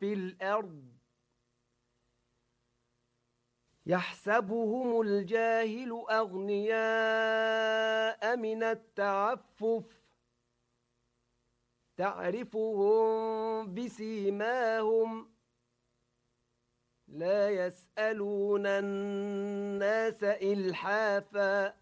في الأرض يحسبهم الجاهل أغنياء من التعفف تعرفهم بسيماهم لا يسألون الناس إلحافا